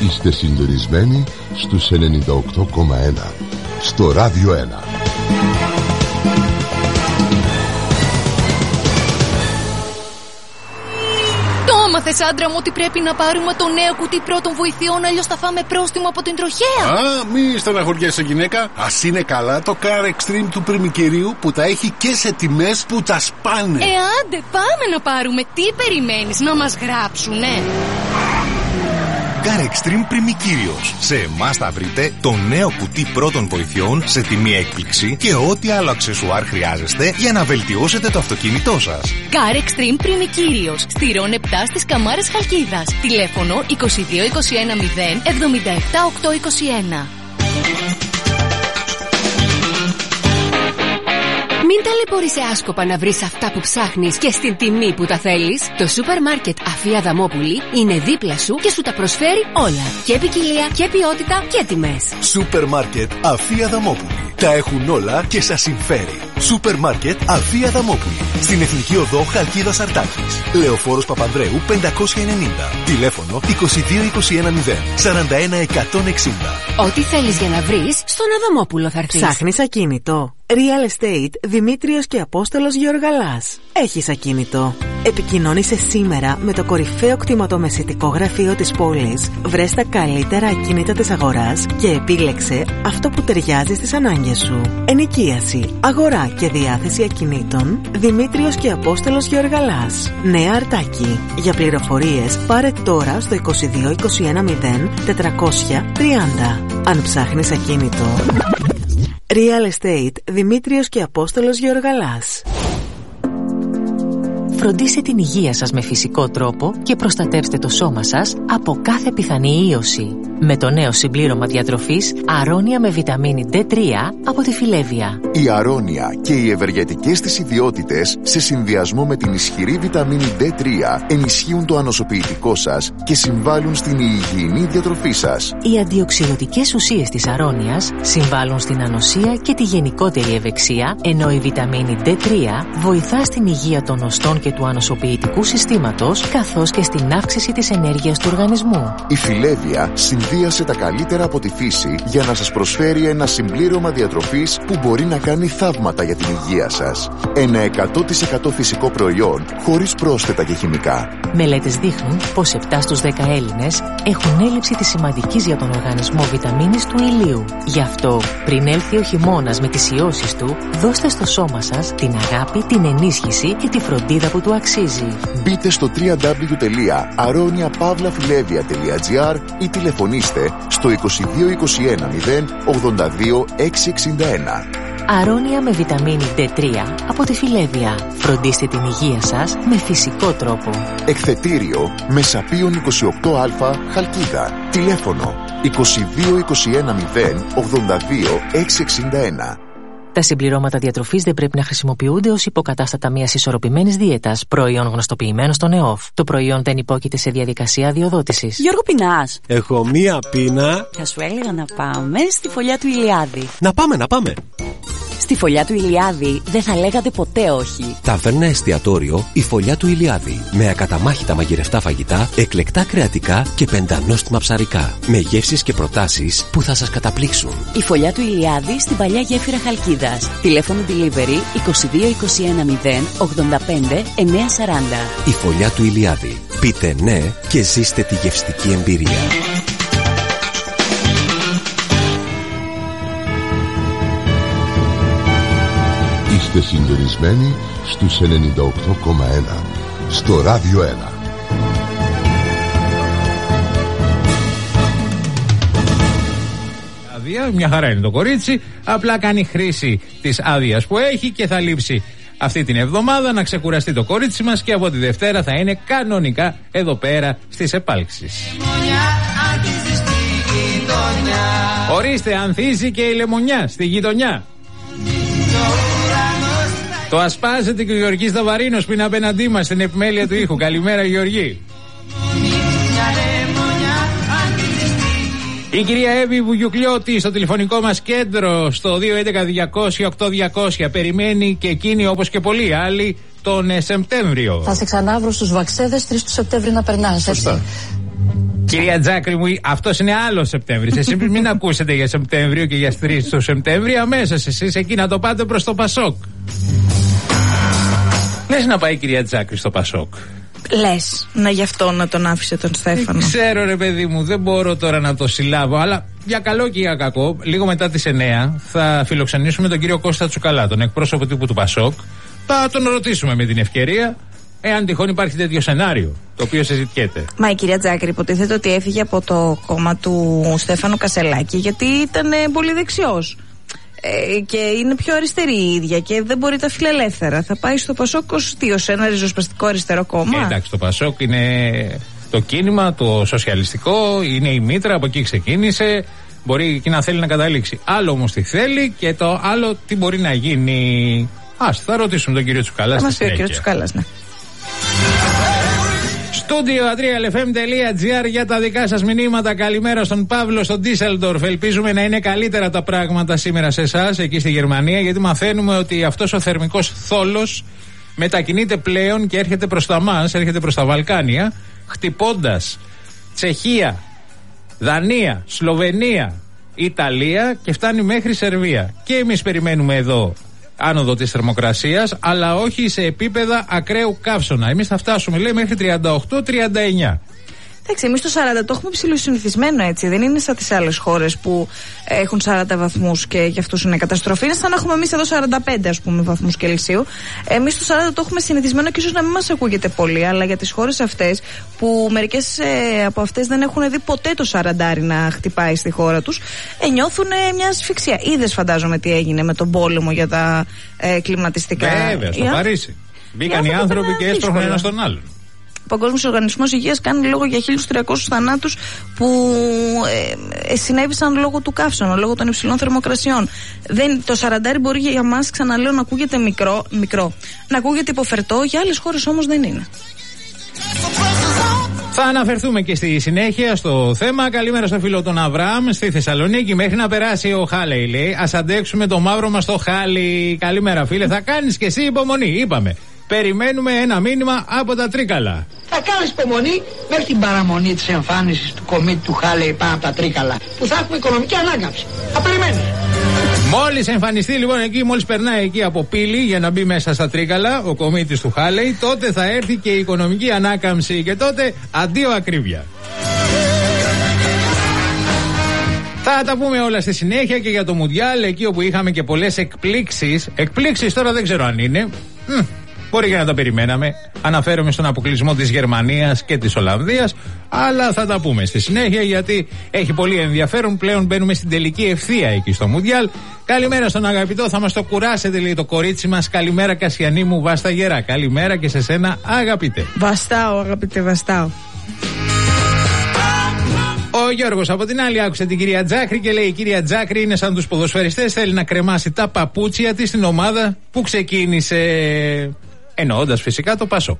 Είστε συντονισμένοι στους 98,1 στο Ράδιο 1. Μάθες, άντρα μου, ότι πρέπει να πάρουμε το νέο κουτί πρώτων βοηθειών, αλλιώς θα φάμε πρόστιμο από την τροχέα. Μη στεναχωριέσαι, γυναίκα. Ας είναι καλά το Car Extreme του Πριμικυρίου που τα έχει και σε τιμές που τα σπάνε. Άντε, πάμε να πάρουμε. Τι περιμένεις, να μας γράψουνε? Car Extreme Πριμικύριος. Σε εμάς θα βρείτε το νέο κουτί πρώτων βοηθειών σε τιμή έκπληξη και ό,τι άλλο αξεσουάρ χρειάζεστε για να βελτιώσετε το αυτοκίνητό σας. Car Extreme Πριμικύριος. Στηρών 7 στις Καμάρες Χαλκίδας. Τηλέφωνο 22 21 0 77 821. Μην ταλαιπωρείσαι άσκοπα να βρεις αυτά που ψάχνεις και στην τιμή που τα θέλεις. Το σούπερ μάρκετ Αφία Αδαμόπουλη είναι δίπλα σου και σου τα προσφέρει όλα. Και ποικιλία και ποιότητα και τιμές. Σούπερ μάρκετ Αφία Αδαμόπουλη. Τα έχουν όλα και σας συμφέρει. Σούπερ μάρκετ Αφία Αδαμόπουλη. Στην Εθνική Οδό Χαλκίδας Αρτάκης. Λεωφόρος Παπανδρέου 590. Τηλέφωνο 22 21 0 41 160. Ό,τι θέλεις για να βρεις, στον Αδαμόπουλο θα έρθεις. Ψάχνεις ακίνητο? Real Estate Δημήτριος και Απόστολος Γεωργαλάς. Έχεις ακίνητο? Επικοινώνησε σήμερα με το κορυφαίο κτηματομεσητικό γραφείο της πόλης. Βρες τα καλύτερα ακίνητα της αγοράς και επίλεξε αυτό που ταιριάζει στις ανάγκες σου. Ενοικίαση, αγορά και διάθεση ακινήτων. Δημήτριος και Απόστολος Γεωργαλάς. Νέα Αρτάκη. Για πληροφορίες πάρε τώρα στο 22 21 0 430. Αν ψάχνεις ακίνητο, Real Estate Δημήτριος και Απόστολος Γεωργαλάς. Φροντίστε την υγεία σας με φυσικό τρόπο και προστατεύστε το σώμα σας από κάθε πιθανή ίωση. Με το νέο συμπλήρωμα διατροφής Αρώνια με βιταμίνη D3 από τη Φιλέβια. Η Αρώνια και οι ευεργετικές της ιδιότητες σε συνδυασμό με την ισχυρή βιταμίνη D3 ενισχύουν το ανοσοποιητικό σας και συμβάλλουν στην υγιεινή διατροφή σας. Οι αντιοξυδοτικές ουσίες της Αρώνιας συμβάλλουν στην ανοσία και τη γενικότερη ευεξία, ενώ η βιταμίνη D3 βοηθά στην υγεία των οστών και του ανοσοποιητικού συστήματος, καθώς και στην αύξηση της ενέργειας του οργανισμού. Η Φιλέβια συνδύασε τα καλύτερα από τη φύση για να σας προσφέρει ένα συμπλήρωμα διατροφής που μπορεί να κάνει θαύματα για την υγεία σας. Ένα 100% φυσικό προϊόν χωρίς πρόσθετα και χημικά. Μελέτες δείχνουν πως 7 στους 10 Έλληνες έχουν έλλειψη της σημαντικής για τον οργανισμό βιταμίνης του ηλίου. Γι' αυτό, πριν έλθει ο χειμώνας με τις ιώσεις του, δώστε στο σώμα σας την αγάπη, την ενίσχυση και τη φροντίδα που του αξίζει. Μπείτε στο www.aroniapavlafilevia.gr ή τηλεφωνήστε στο 22 21 0 82 661. Αρώνια με βιταμίνη D3 από τη Φιλέβια. Φροντίστε την υγεία σας με φυσικό τρόπο. Εκθετήριο Μεσαπίων 28α Χαλκίδα. Τηλέφωνο 22 21 0 82 661. Τα συμπληρώματα διατροφής δεν πρέπει να χρησιμοποιούνται ως υποκατάστατα μιας ισορροπημένης δίαιτας, προϊόν γνωστοποιημένο στον ΕΟΦ. Το προϊόν δεν υπόκειται σε διαδικασία αδειοδότησης. Γιώργο, πεινάς? Έχω μία πείνα. Θα σου έλεγα να πάμε στη φωλιά του Ηλιάδη. Να πάμε. Στη φωλιά του Ηλιάδη δεν θα λέγατε ποτέ όχι. Ταβέρνα εστιατόριο η Φωλιά του Ηλιάδη. Με ακαταμάχητα μαγειρευτά φαγητά, εκλεκτά κρεατικά και πεντανόστιμα ψαρικά. Με γεύσεις και προτάσεις που θα σας καταπλήξουν. Η Φωλιά του Ηλιάδη στην παλιά γέφυρα Χαλκίδας. Τηλέφωνο delivery 22 21 0 85 940. Η Φωλιά του Ηλιάδη. Πείτε ναι και ζήστε τη γευστική εμπειρία. Είστε συντονισμένοι στους 98,1 στο Ράδιο 1. Μια χαρά είναι το κορίτσι, απλά κάνει χρήση της άδειας που έχει και θα λείψει αυτή την εβδομάδα να ξεκουραστεί το κορίτσι μας και από τη Δευτέρα θα είναι κανονικά εδώ πέρα στις επάλξεις. Ορίστε, ανθίζει και η λεμονιά στη γειτονιά. Το ασπάζεται και ο Γεωργής Δαβαρίνος που είναι απέναντί μας στην επιμέλεια του ήχου. Καλημέρα, Γεωργή. Η κυρία Εύη Βουγιουκλιώτη στο τηλεφωνικό μας κέντρο στο 211-200-8200 περιμένει και εκείνη όπως και πολλοί άλλοι τον Σεπτέμβριο. Θα σε ξανάβρω στους Βαξέδες 3 του Σεπτέμβρη να περνάς, έτσι. Κυρία Τζάκρη μου, αυτός είναι άλλο Σεπτέμβρης. Εσείς μην ακούσετε για Σεπτέμβριο και για 3 του Σεπτέμβρη. Αμέσως εσείς εκεί να το πάτε προς το Πασόκ. Λες να πάει η κυρία Τζάκρη στο Πασόκ? Λες να γι' αυτό να τον άφησε τον Στέφανο? Ξέρω ρε παιδί μου, δεν μπορώ τώρα να το συλλάβω. Αλλά για καλό και για κακό, λίγο μετά τις 9 θα φιλοξενήσουμε τον κύριο Κώστα Τσουκαλά, τον εκπρόσωπο τύπου του Πασόκ. Θα τον ρωτήσουμε με την ευκαιρία, εάν τυχόν υπάρχει τέτοιο σενάριο το οποίο συζητιέται. Μα η κυρία Τζάκρη υποτίθεται ότι έφυγε από το κόμμα του Στέφανου Κασελάκη γιατί ήταν πολύ δεξιός. Και είναι πιο αριστερή η ίδια και δεν μπορεί τα φιλελεύθερα. Θα πάει στο Πασόκ ως ένα ριζοσπαστικό αριστερό κόμμα. Εντάξει, το Πασόκ είναι το κίνημα, το σοσιαλιστικό, είναι η μήτρα, από εκεί ξεκίνησε. Μπορεί και να θέλει να καταλήξει. Άλλο όμως τι θέλει και το άλλο τι μπορεί να γίνει. Θα ρωτήσουμε τον κύριο Τσουκαλά. Θα μας πει ο κύριος Τσουκαλάς, ναι. Στούντιο adrialfm.gr για τα δικά σας μηνύματα. Καλημέρα στον Παύλο στον Ντίσελντορφ. Ελπίζουμε να είναι καλύτερα τα πράγματα σήμερα σε εσάς εκεί στη Γερμανία, γιατί μαθαίνουμε ότι αυτός ο θερμικός θόλος μετακινείται πλέον και έρχεται προς τα μας, έρχεται προς τα Βαλκάνια, χτυπώντας Τσεχία, Δανία, Σλοβενία, Ιταλία και φτάνει μέχρι Σερβία. Και εμείς περιμένουμε εδώ άνοδο της θερμοκρασίας, αλλά όχι σε επίπεδα ακραίου καύσωνα. Εμείς θα φτάσουμε, λέει, μέχρι 38-39. Εντάξει, εμείς το 40 το έχουμε ψηλοσυνηθισμένο, έτσι. Δεν είναι σαν τις άλλες χώρες που έχουν 40 βαθμούς και για αυτούς είναι καταστροφή. Είναι σαν να έχουμε εμείς εδώ 45, ας πούμε, βαθμούς Κελσίου. Εμείς το 40 το έχουμε συνηθισμένο και ίσως να μην μας ακούγεται πολύ, αλλά για τις χώρες αυτές που μερικές από αυτές δεν έχουν δει ποτέ το 40 να χτυπάει στη χώρα τους, νιώθουν μια ασφυξία. Είδες, φαντάζομαι, τι έγινε με τον πόλεμο για τα κλιματιστικά. Βέβαια, στο Παρίσι. Μπήκαν οι άνθρωποι και έσπρωχναν ένα στον άλλον. Ο Παγκόσμιος Οργανισμός Υγείας κάνει λόγο για 1.300 θανάτους που συνέβησαν λόγω του καύσωνα, λόγω των υψηλών θερμοκρασιών. Το 40 μπορεί για μας, ξαναλέω, να ακούγεται μικρό, να ακούγεται υποφερτό, για άλλες χώρες όμως δεν είναι. Θα αναφερθούμε και στη συνέχεια στο θέμα. Καλημέρα στο φίλο τον Αβραάμ στη Θεσσαλονίκη. Μέχρι να περάσει ο Χάλεϊ, λέει. Ας αντέξουμε το μαύρο μας το χάλι. Καλημέρα, φίλε. Θα κάνεις και εσύ υπομονή, είπαμε. Περιμένουμε ένα μήνυμα από τα Τρίκαλα. Θα κάνεις υπομονή μέχρι την παραμονή της εμφάνισης του κομίτη του Χάλεϊ πάνω από τα Τρίκαλα, που θα έχουμε οικονομική ανάκαμψη. Θα περιμένεις. Μόλις εμφανιστεί λοιπόν εκεί, μόλις περνάει εκεί από Πύλη για να μπει μέσα στα Τρίκαλα ο κομίτης του Χάλεϊ, τότε θα έρθει και η οικονομική ανάκαμψη και τότε αντίο ακρίβεια. Θα τα πούμε όλα στη συνέχεια και για το Μουντιάλ, εκεί όπου είχαμε και πολλές εκπλήξεις. Εκπλήξεις τώρα δεν ξέρω αν είναι. Μπορεί και να τα περιμέναμε. Αναφέρομαι στον αποκλεισμό της Γερμανίας και της Ολλανδίας, αλλά θα τα πούμε στη συνέχεια γιατί έχει πολύ ενδιαφέρον. Πλέον μπαίνουμε στην τελική ευθεία εκεί στο Μουντιάλ. Καλημέρα στον αγαπητό, θα μας το κουράσετε, λέει το κορίτσι μας. Καλημέρα, Κασιανή μου, βάστα γερά. Καλημέρα και σε σένα, αγαπητέ. Βαστάω, αγαπητέ, βαστάω. Ο Γιώργος από την άλλη άκουσε την κυρία Τζάκρη και λέει: η κυρία Τζάκρη είναι σαν τους ποδοσφαιριστές, θέλει να κρεμάσει τα παπούτσια της στην ομάδα που ξεκίνησε. Εννοώντας φυσικά το Πασόκ.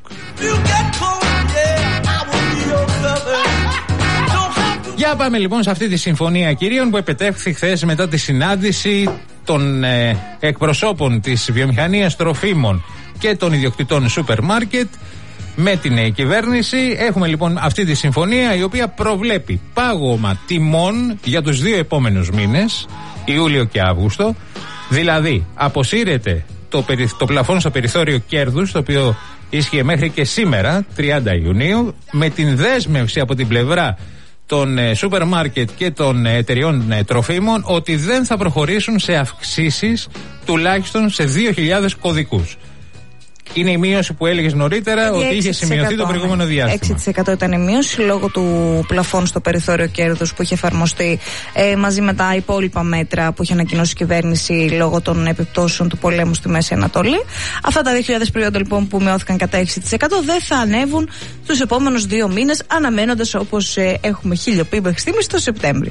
Για πάμε λοιπόν σε αυτή τη συμφωνία κυρίων που επετεύχθη χθες μετά τη συνάντηση των εκπροσώπων της βιομηχανίας τροφίμων και των ιδιοκτητών σούπερ μάρκετ με την κυβέρνηση. Έχουμε λοιπόν αυτή τη συμφωνία η οποία προβλέπει πάγωμα τιμών για τους 2 επόμενους μήνες, Ιούλιο και Αύγουστο. Δηλαδή αποσύρεται το πλαφόν στο περιθώριο κέρδους, το οποίο ίσχυε μέχρι και σήμερα 30 Ιουνίου, με την δέσμευση από την πλευρά των σούπερ μάρκετ και των εταιριών τροφίμων ότι δεν θα προχωρήσουν σε αυξήσεις τουλάχιστον σε 2.000 κωδικούς. Είναι η μείωση που έλεγες νωρίτερα ότι είχε σημειωθεί το προηγούμενο διάστημα. 6% ήταν η μείωση λόγω του πλαφών στο περιθώριο κέρδους που είχε εφαρμοστεί μαζί με τα υπόλοιπα μέτρα που είχε ανακοινώσει η κυβέρνηση λόγω των επιπτώσεων του πολέμου στη Μέση Ανατολή. Αυτά τα 2.000 προϊόντα λοιπόν που μειώθηκαν κατά 6% δεν θα ανέβουν στους επόμενους 2 μήνες, αναμένοντας, όπως έχουμε χίλιο μέχρι στιγμής, το Σεπτέμβριο.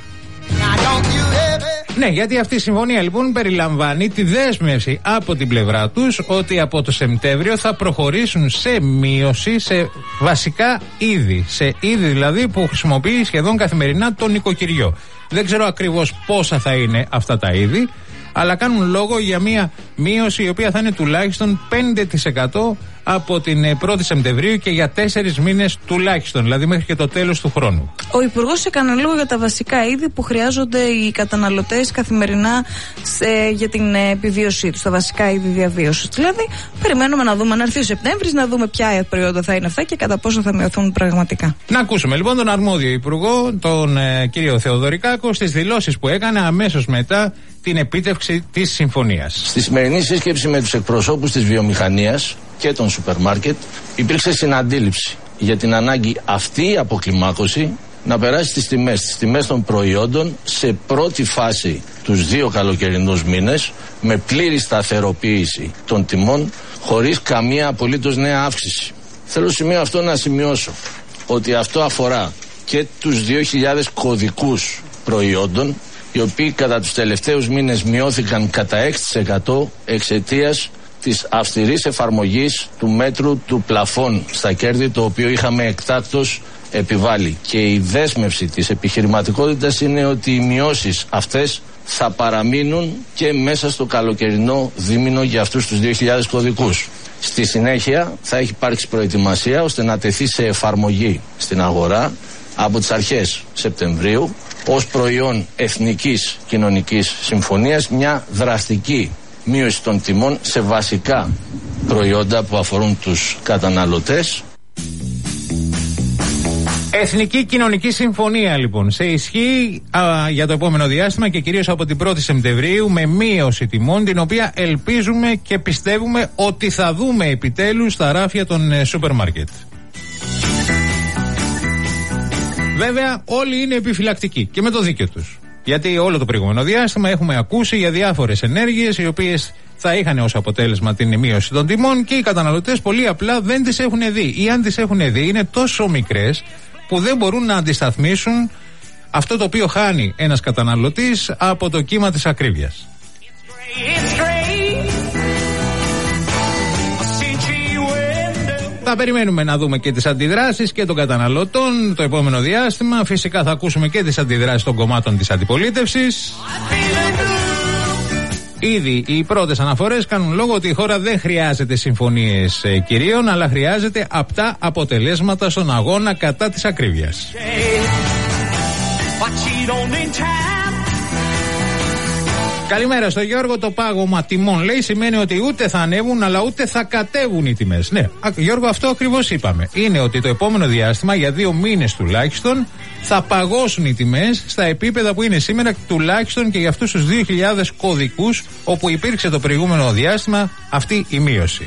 Ναι, γιατί αυτή η συμφωνία λοιπόν περιλαμβάνει τη δέσμευση από την πλευρά τους ότι από το Σεπτέμβριο θα προχωρήσουν σε μείωση σε βασικά είδη. Σε είδη δηλαδή που χρησιμοποιεί σχεδόν καθημερινά το νοικοκυριό. Δεν ξέρω ακριβώς πόσα θα είναι αυτά τα είδη, αλλά κάνουν λόγο για μια μείωση η οποία θα είναι τουλάχιστον 5% από την 1η Σεπτεμβρίου και για 4 μήνες τουλάχιστον, δηλαδή μέχρι και το τέλος του χρόνου. Ο Υπουργός έκανε λίγο για τα βασικά είδη που χρειάζονται οι καταναλωτές καθημερινά για την επιβίωσή τους, τα βασικά είδη διαβίωσης. Δηλαδή, περιμένουμε να δούμε, να έρθει ο Σεπτέμβρης, να δούμε ποια προϊόντα θα είναι αυτά και κατά πόσο θα μειωθούν πραγματικά. Να ακούσουμε λοιπόν τον αρμόδιο Υπουργό, τον κύριο Θεοδωρικάκο, στις δηλώσεις που έκανε αμέσως μετά την επίτευξη της συμφωνίας. Στη σημερινή σύσκεψη με τους εκπροσώπους της βιομηχανίας και των σούπερ μάρκετ υπήρξε συναντήληψη για την ανάγκη αυτή η αποκλιμάκωση να περάσει στις τιμές των προϊόντων σε πρώτη φάση τους 2 καλοκαιρινούς μήνες με πλήρη σταθεροποίηση των τιμών χωρίς καμία απολύτως νέα αύξηση. Θέλω σημείο αυτό να σημειώσω ότι αυτό αφορά και τους 2.000 κωδικούς προϊόντων, οι οποίοι κατά τους τελευταίους μήνες μειώθηκαν κατά 6% εξαιτίας της αυστηρής εφαρμογής του μέτρου του πλαφών στα κέρδη, το οποίο είχαμε εκτάκτως επιβάλει. Και η δέσμευση της επιχειρηματικότητας είναι ότι οι μειώσεις αυτές θα παραμείνουν και μέσα στο καλοκαιρινό δίμηνο για αυτούς τους 2.000 κωδικούς. Στη συνέχεια θα έχει υπάρξει προετοιμασία ώστε να τεθεί σε εφαρμογή στην αγορά από τις αρχές Σεπτεμβρίου ως προϊόν Εθνικής Κοινωνικής Συμφωνίας μια δραστική μείωση των τιμών σε βασικά προϊόντα που αφορούν τους καταναλωτές. Εθνική Κοινωνική Συμφωνία λοιπόν σε ισχύ για το επόμενο διάστημα και κυρίως από την 1η Σεπτεμβρίου με μείωση τιμών, την οποία ελπίζουμε και πιστεύουμε ότι θα δούμε επιτέλους στα ράφια των σούπερ μάρκετ. Βέβαια όλοι είναι επιφυλακτικοί και με το δίκαιο τους. Γιατί όλο το προηγούμενο διάστημα έχουμε ακούσει για διάφορες ενέργειες οι οποίες θα είχαν ως αποτέλεσμα την μείωση των τιμών και οι καταναλωτές πολύ απλά δεν τις έχουν δει. Ή αν τις έχουν δει είναι τόσο μικρές που δεν μπορούν να αντισταθμίσουν αυτό το οποίο χάνει ένας καταναλωτής από το κύμα της ακρίβειας. Θα περιμένουμε να δούμε και τις αντιδράσεις και των καταναλωτών το επόμενο διάστημα. Φυσικά θα ακούσουμε και τις αντιδράσεις των κομμάτων της αντιπολίτευσης. Ήδη οι πρώτες αναφορές κάνουν λόγο ότι η χώρα δεν χρειάζεται συμφωνίες κυρίων, αλλά χρειάζεται απτά αποτελέσματα στον αγώνα κατά της ακρίβειας. Καλημέρα στο Γιώργο. Το πάγωμα τιμών, λέει, σημαίνει ότι ούτε θα ανέβουν αλλά ούτε θα κατέβουν οι τιμές. Ναι, Γιώργο, αυτό ακριβώς είπαμε. Είναι ότι το επόμενο διάστημα, για 2 μήνες τουλάχιστον, θα παγώσουν οι τιμές στα επίπεδα που είναι σήμερα, τουλάχιστον και για αυτούς τους 2.000 κωδικούς όπου υπήρξε το προηγούμενο διάστημα αυτή η μείωση.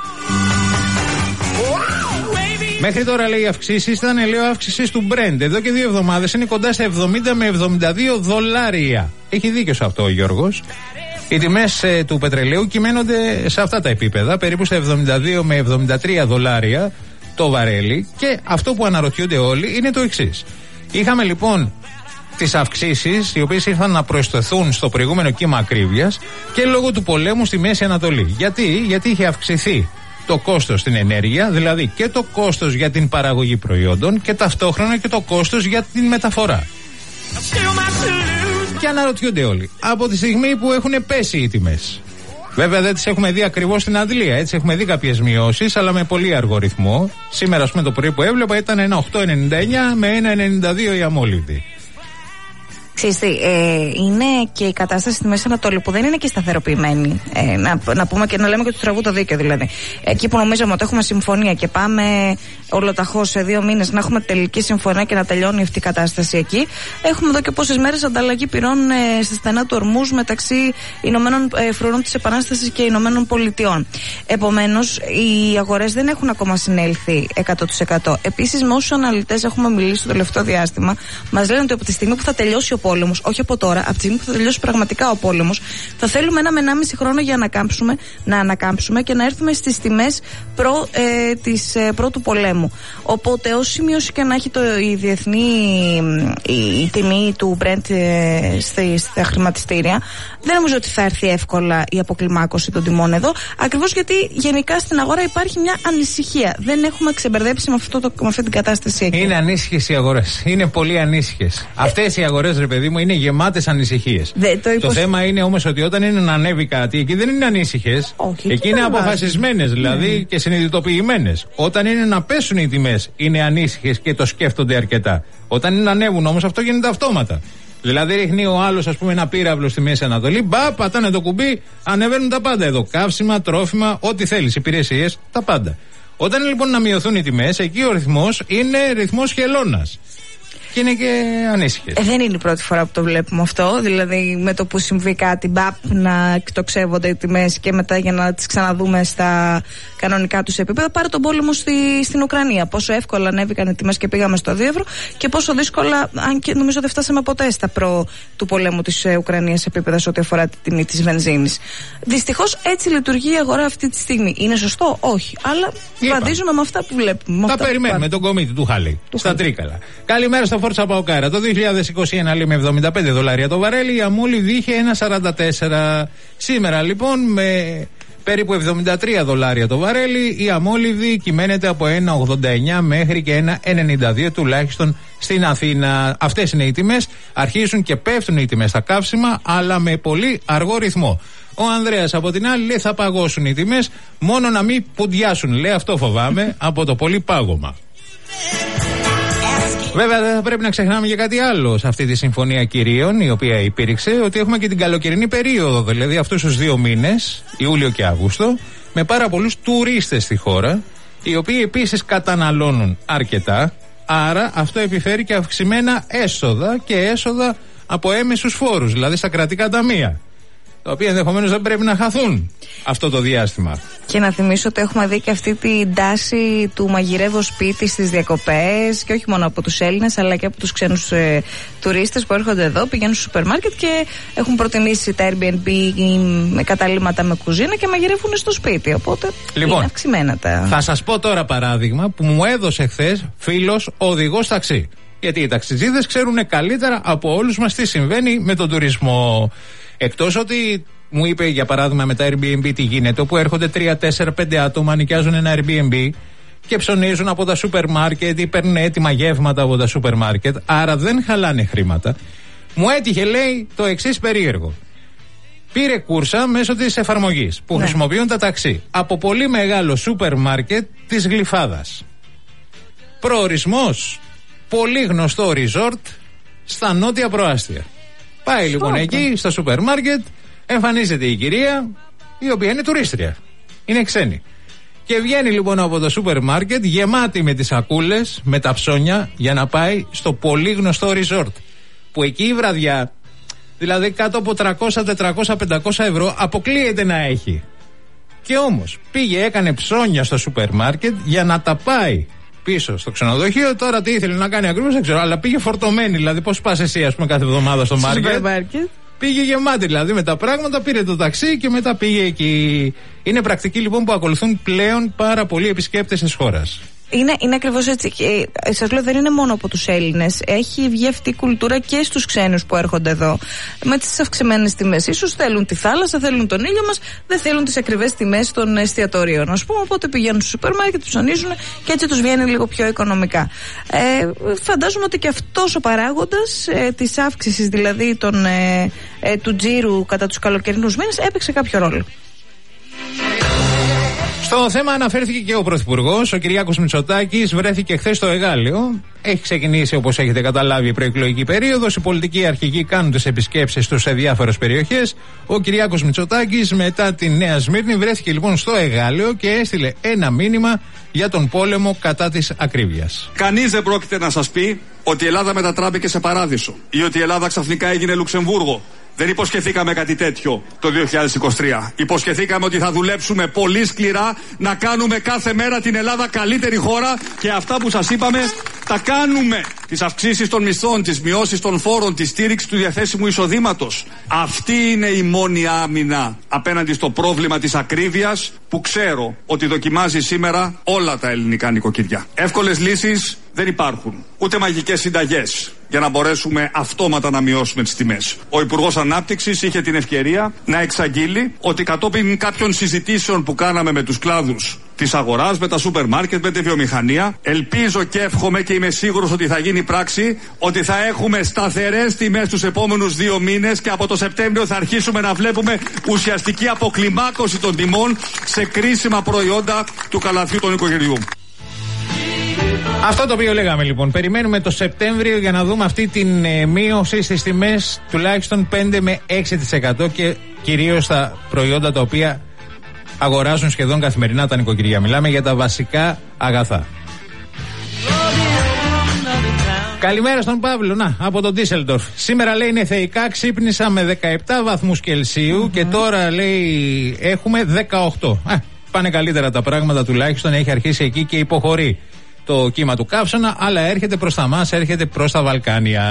Μέχρι τώρα, λέει, οι αυξήσεις ήταν, λέω, αύξηση του Brent. Εδώ και 2 εβδομάδες είναι κοντά στα 70 με 72 δολάρια. Έχει δίκιο σε αυτό ο Γιώργος. Οι τιμές του πετρελαίου κυμαίνονται σε αυτά τα επίπεδα, περίπου στα 72 με 73 δολάρια το βαρέλι. Και αυτό που αναρωτιούνται όλοι είναι το εξής. Είχαμε λοιπόν τις αυξήσεις, οι οποίες ήρθαν να προστεθούν στο προηγούμενο κύμα ακρίβειας και λόγω του πολέμου στη Μέση Ανατολή. Γιατί είχε αυξηθεί το κόστος στην ενέργεια, δηλαδή και το κόστος για την παραγωγή προϊόντων και ταυτόχρονα και το κόστος για την μεταφορά. Και αναρωτιούνται όλοι, από τη στιγμή που έχουν πέσει οι τιμές. Βέβαια δεν τις έχουμε δει ακριβώς στην αντλία, έτσι έχουμε δει κάποιες μειώσεις, αλλά με πολύ αργό ρυθμό. Σήμερα, ας πούμε, το πρωί που έβλεπα ήταν ένα 8,99 με 1,92 η αμόλυβδη. Είναι και η κατάσταση στη Μέση Ανατολή που δεν είναι και σταθεροποιημένη. Να πούμε και να λέμε και του τραβού το δίκαιο δηλαδή. Εκεί που νομίζαμε ότι έχουμε συμφωνία και πάμε ολοταχώς σε 2 μήνες να έχουμε τελική συμφωνία και να τελειώνει αυτή η κατάσταση εκεί, έχουμε εδώ και πόσες μέρες ανταλλαγή πυρών στη στενά του Ορμούζ μεταξύ φρουρών της Επανάστασης και Ηνωμένων Πολιτειών. Επομένως, οι αγορές δεν έχουν ακόμα συνέλθει 100%. Επίσης, με όσους αναλυτές έχουμε μιλήσει το τελευταίο διάστημα, μας λένε ότι από τη στιγμή που θα τελειώσει ο πόλεμος, όχι από τώρα, από τη στιγμή που θα τελειώσει πραγματικά ο πόλεμος, θα θέλουμε 1,5 χρόνο για να ανακάμψουμε και να έρθουμε στις τιμές πρώτου πολέμου. Οπότε, όσο σημείωση και να έχει η τιμή του Brent στα χρηματιστήρια, δεν νομίζω ότι θα έρθει εύκολα η αποκλιμάκωση των τιμών εδώ, ακριβώς γιατί γενικά στην αγορά υπάρχει μια ανησυχία. Δεν έχουμε ξεμπερδέψει με αυτή την κατάσταση εκεί. Είναι ανήσυχες οι αγορές. Είναι πολύ ανήσυχες. Αυτές οι αγορές, ρε παιδί παιδί μου, είναι γεμάτες ανησυχίες. Το θέμα είναι όμως ότι όταν είναι να ανέβει κάτι, εκεί δεν είναι ανήσυχες. Εκεί είναι αποφασισμένες δηλαδή και συνειδητοποιημένες. Όταν είναι να πέσουν οι τιμές, είναι ανήσυχες και το σκέφτονται αρκετά. Όταν είναι να ανέβουν όμως, αυτό γίνεται αυτόματα. Δηλαδή ρίχνει ο άλλος, ας πούμε, ένα πύραυλο στη Μέση Ανατολή, πατάνε το κουμπί, ανεβαίνουν τα πάντα εδώ. Καύσιμα, τρόφιμα, ό,τι θέλεις, υπηρεσίες, τα πάντα. Όταν λοιπόν να μειωθούν οι τιμές, εκεί ο ρυθμός είναι ρυθμός χελώνας. Και είναι και ανήσυχες. Δεν είναι η πρώτη φορά που το βλέπουμε αυτό. Δηλαδή, με το που συμβεί κάτι, να εκτοξεύονται οι τιμές και μετά για να τις ξαναδούμε στα κανονικά τους επίπεδα. Πάρε τον πόλεμο στην Ουκρανία. Πόσο εύκολα ανέβηκαν οι τιμές και πήγαμε στο 2 ευρώ, και πόσο δύσκολα, αν και νομίζω δεν φτάσαμε ποτέ στα προ του πολέμου της Ουκρανίας επίπεδα σε ό,τι αφορά τη τιμή της βενζίνης. Δυστυχώς έτσι λειτουργεί η αγορά αυτή τη στιγμή. Είναι σωστό? Όχι. Αλλά βαδίζουμε με αυτά που βλέπουμε. Τα περιμένουμε τον κομίτη του Χάλη. Στα Τρίκαλα. Καλημέρα στο Φόρτσα Παοκάρα. Το 2021 λέει με $75 το βαρέλι, η αμόλυβη είχε $1,44. Σήμερα λοιπόν με περίπου $73 το βαρέλι, η αμόλυβη κυμαίνεται από $1,89 μέχρι και $1,92 τουλάχιστον στην Αθήνα. Αυτές είναι οι τιμές. Αρχίζουν και πέφτουν οι τιμές στα καύσιμα, αλλά με πολύ αργό ρυθμό. Ο Ανδρέας από την άλλη λέει θα παγώσουν οι τιμές, μόνο να μην πουντιάσουν. Λέει αυτό φοβάμαι από το πολύ πάγωμα. Βέβαια δεν θα πρέπει να ξεχνάμε και κάτι άλλο σε αυτή τη συμφωνία κυρίων η οποία υπήρξε, ότι έχουμε και την καλοκαιρινή περίοδο, δηλαδή αυτούς τους 2 μήνες, Ιούλιο και Αύγουστο, με πάρα πολλούς τουρίστες στη χώρα, οι οποίοι επίσης καταναλώνουν αρκετά, άρα αυτό επιφέρει και αυξημένα έσοδα και έσοδα από έμεσους φόρους, δηλαδή στα κρατικά ταμεία, τα οποία ενδεχομένως δεν πρέπει να χαθούν αυτό το διάστημα. Και να θυμίσω ότι έχουμε δει και αυτή την τάση του μαγειρεύω σπίτι στις διακοπές, και όχι μόνο από τους Έλληνες αλλά και από τους ξένους τουρίστες που έρχονται εδώ, πηγαίνουν στο σούπερ μάρκετ και έχουν προτιμήσει τα Airbnb με καταλήμματα με κουζίνα και μαγειρεύουν στο σπίτι. Οπότε λοιπόν, είναι αυξημένα τα. Θα σας πω τώρα παράδειγμα που μου έδωσε χθες φίλος οδηγός ταξί. Γιατί οι ταξιτζίδες ξέρουν καλύτερα από όλους μας τι συμβαίνει με τον τουρισμό. Εκτός ότι μου είπε για παράδειγμα με τα Airbnb τι γίνεται, όπου έρχονται 3, 4, 5 άτομα, νοικιάζουν ένα Airbnb και ψωνίζουν από τα σούπερ μάρκετ ή παίρνουν έτοιμα γεύματα από τα σούπερ μάρκετ, άρα δεν χαλάνε χρήματα. Μου έτυχε, λέει, το εξής περίεργο. Πήρε κούρσα μέσω της εφαρμογής που χρησιμοποιούν τα ταξί από πολύ μεγάλο σούπερ μάρκετ της Γλυφάδας. Προορισμός, πολύ γνωστό resort στα νότια προάστια. Πάει λοιπόν εκεί στο σούπερ μάρκετ, εμφανίζεται η κυρία, η οποία είναι τουρίστρια, είναι ξένη. Και βγαίνει λοιπόν από το σούπερ μάρκετ γεμάτη με τις σακούλες, με τα ψώνια, για να πάει στο πολύ γνωστό resort. Που εκεί η βραδιά, δηλαδή κάτω από 300, 400, 500 ευρώ, αποκλείεται να έχει. Και όμως πήγε, έκανε ψώνια στο σούπερ μάρκετ για να τα πάει πίσω στο ξενοδοχείο. Τώρα τι ήθελε να κάνει ακριβώς δεν ξέρω, αλλά πήγε φορτωμένη. Δηλαδή, πώς πας εσύ, ας πούμε, κάθε εβδομάδα στο μάρκετ. Πήγε γεμάτη δηλαδή με τα πράγματα, πήρε το ταξί και μετά πήγε εκεί. Είναι πρακτική λοιπόν που ακολουθούν πλέον πάρα πολλοί επισκέπτες της χώρας. Είναι ακριβώς έτσι. Και σας λέω, δεν είναι μόνο από τους Έλληνες. Έχει βγει αυτή η κουλτούρα και στους ξένους που έρχονται εδώ. Με τις αυξημένες τιμές. Ίσως θέλουν τη θάλασσα, θέλουν τον ήλιο μας, δεν θέλουν τις ακριβές τιμές των εστιατορίων, ας πούμε. Οπότε πηγαίνουν στο σούπερ μάρκετ, τους ψωνίζουν και έτσι τους βγαίνει λίγο πιο οικονομικά. Φαντάζομαι ότι και αυτός ο παράγοντας της αύξησης, δηλαδή του τζίρου κατά τους καλοκαιρινούς μήνες, έπαιξε κάποιο ρόλο. Στο θέμα αναφέρθηκε και ο Πρωθυπουργός, ο Κυριάκος Μητσοτάκης, βρέθηκε χθες στο Εγάλεο. Έχει ξεκινήσει, όπως έχετε καταλάβει, η προεκλογική περίοδος. Οι πολιτικοί αρχηγοί κάνουν τις επισκέψεις τους σε διάφορες περιοχές. Ο Κυριάκος Μητσοτάκης, μετά τη Νέα Σμύρνη, βρέθηκε λοιπόν στο Εγάλεο και έστειλε ένα μήνυμα για τον πόλεμο κατά της ακρίβειας. Κανείς δεν πρόκειται να σας πει ότι η Ελλάδα μετατράπηκε σε παράδεισο ή ότι η Ελλάδα ξαφνικά έγινε Λουξεμβούργο. Δεν υποσχεθήκαμε κάτι τέτοιο το 2023. Υποσχεθήκαμε ότι θα δουλέψουμε πολύ σκληρά να κάνουμε κάθε μέρα την Ελλάδα καλύτερη χώρα και αυτά που σας είπαμε τα κάνουμε. Τις αυξήσεις των μισθών, τις μειώσεις των φόρων, τη στήριξη του διαθέσιμου εισοδήματος. Αυτή είναι η μόνη άμυνα απέναντι στο πρόβλημα της ακρίβειας που ξέρω ότι δοκιμάζει σήμερα όλα τα ελληνικά νοικοκυριά. Εύκολες λύσεις δεν υπάρχουν. Ούτε μαγικές συνταγές για να μπορέσουμε αυτόματα να μειώσουμε τις τιμές. Ο Υπουργός Ανάπτυξης είχε την ευκαιρία να εξαγγείλει ότι κατόπιν κάποιων συζητήσεων που κάναμε με τους κλάδους της αγοράς, με τα σούπερ μάρκετ, με τη βιομηχανία. Ελπίζω και εύχομαι και είμαι σίγουρος ότι θα γίνει πράξη, ότι θα έχουμε σταθερές τιμές τους επόμενους 2 μήνες και από το Σεπτέμβριο θα αρχίσουμε να βλέπουμε ουσιαστική αποκλιμάκωση των τιμών σε κρίσιμα προϊόντα του καλαθιού των οικογενειού. Αυτό το οποίο λέγαμε λοιπόν. Περιμένουμε το Σεπτέμβριο για να δούμε αυτή την μείωση στις τιμές τουλάχιστον 5 με 6% και κυρίως στα προϊόντα τα οποία αγοράζουν σχεδόν καθημερινά τα νοικοκυριά. Μιλάμε για τα βασικά αγαθά. Καλημέρα στον Παύλο, από τον Ντίσελντορφ. Σήμερα λέει είναι θεϊκά, ξύπνησα με 17 βαθμούς Κελσίου και τώρα λέει έχουμε 18. Πάνε καλύτερα τα πράγματα, τουλάχιστον έχει αρχίσει εκεί και υποχωρεί το κύμα του καύσωνα, αλλά έρχεται προς τα μας, έρχεται προς τα Βαλκάνια.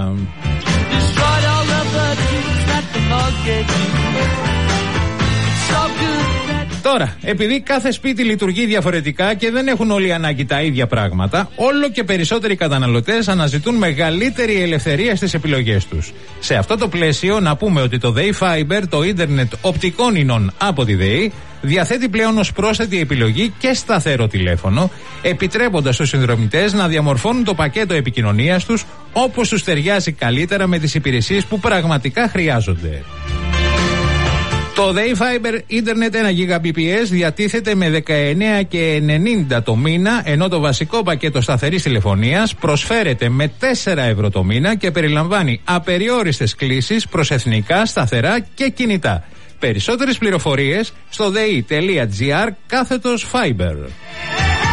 Τώρα, επειδή κάθε σπίτι λειτουργεί διαφορετικά και δεν έχουν όλοι ανάγκη τα ίδια πράγματα, όλο και περισσότεροι καταναλωτές αναζητούν μεγαλύτερη ελευθερία στις επιλογές τους. Σε αυτό το πλαίσιο, να πούμε ότι το ΔΕΗ Fiber, το ίντερνετ οπτικών ινών από τη ΔΕΗ, διαθέτει πλέον ως πρόσθετη επιλογή και σταθερό τηλέφωνο, επιτρέποντας στους συνδρομητές να διαμορφώνουν το πακέτο επικοινωνίας τους όπως τους ταιριάζει καλύτερα με τις υπηρεσίες που πραγματικά χρειάζονται. Το ΔΕΗ Fiber Internet 1 Gbps διατίθεται με 19,90 το μήνα, ενώ το βασικό πακέτο σταθερής τηλεφωνίας προσφέρεται με 4 ευρώ το μήνα και περιλαμβάνει απεριόριστες κλήσεις προς εθνικά, σταθερά και κινητά. Περισσότερες πληροφορίες στο dei.gr/Fiber.